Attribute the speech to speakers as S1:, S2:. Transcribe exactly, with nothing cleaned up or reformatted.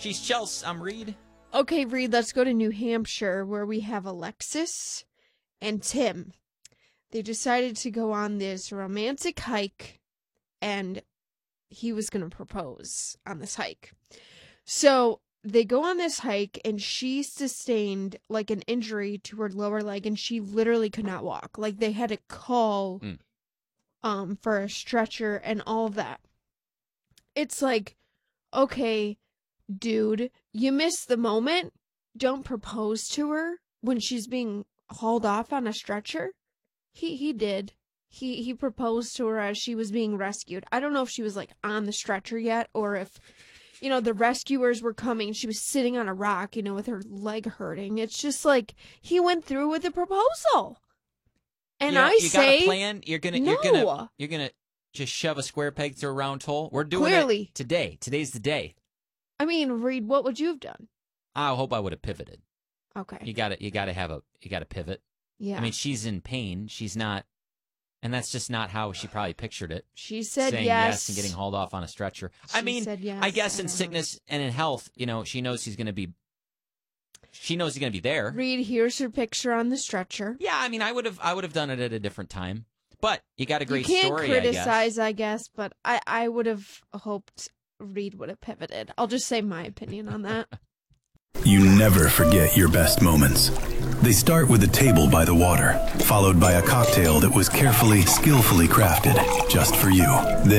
S1: She's Chelsea. I'm Reed.
S2: Okay, Reed, let's go to New Hampshire, where we have Alexis and Tim. They decided to go on this romantic hike, and he was going to propose on this hike. So they go on this hike, and she sustained like an injury to her lower leg, and she literally could not walk. Like, they had to call mm. um for a stretcher and all of that. It's like, okay, dude, you missed the moment. Don't propose to her when she's being hauled off on a stretcher. He he did. He he proposed to her as she was being rescued. I don't know if she was like on the stretcher yet, or if, you know, the rescuers were coming. She was sitting on a rock, you know, with her leg hurting. It's just like, he went through with the proposal. And
S1: you know,
S2: I
S1: you
S2: say,
S1: got a plan. You're gonna
S2: no.
S1: you're gonna you're gonna just shove a square peg through a round hole. We're doing
S2: Clearly.
S1: it today. Today's the day.
S2: I mean, Reed, what would you have done?
S1: I hope I would have pivoted.
S2: Okay.
S1: You got to you got to have a you got to pivot.
S2: Yeah.
S1: I mean, she's in pain. She's not, and that's just not how she probably pictured it.
S2: She said
S1: saying
S2: yes.
S1: yes and getting hauled off on a stretcher.
S2: She
S1: I mean,
S2: said yes.
S1: I guess
S2: I
S1: in
S2: know.
S1: sickness and in health, you know, she knows he's going to be. She knows he's going to be there.
S2: Reed, here's her picture on the stretcher.
S1: Yeah, I mean, I would have I would have done it at a different time. But you got a great
S2: you can't
S1: story.
S2: criticize,
S1: I guess.
S2: I guess, but I I would have hoped Reed would have pivoted. I'll just say my opinion on that.
S3: You never forget your best moments. They start with a table by the water, followed by a cocktail that was carefully, skillfully crafted just for you. Then